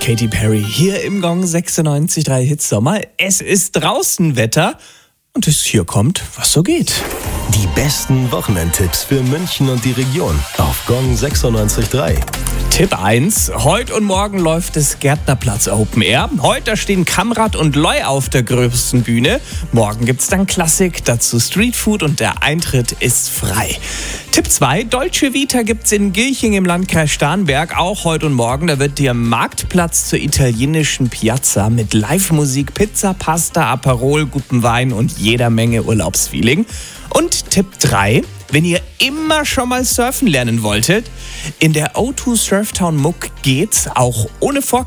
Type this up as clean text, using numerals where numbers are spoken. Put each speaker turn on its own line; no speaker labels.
Katy Perry hier im Gong 96.3 Hits Sommer. Es ist draußen Wetter und es hier kommt, was so geht.
Die besten Wochenendtipps für München und die Region auf Gong 96.3.
Tipp 1. Heute und morgen läuft das Gärtnerplatz Open Air. Heute stehen Kamrat und Loi auf der größten Bühne. Morgen gibt's dann Klassik, dazu Streetfood und der Eintritt ist frei. Tipp 2. Dolce Vita gibt's in Gilching im Landkreis Starnberg auch heute und morgen. Da wird dir Marktplatz zur italienischen Piazza mit Live-Musik, Pizza, Pasta, Aperol, gutem Wein und jeder Menge Urlaubsfeeling. Und Tipp 3. Wenn ihr immer schon mal surfen lernen wolltet, in der O2 Surftown Muck geht's auch ohne Vorkenntnisse.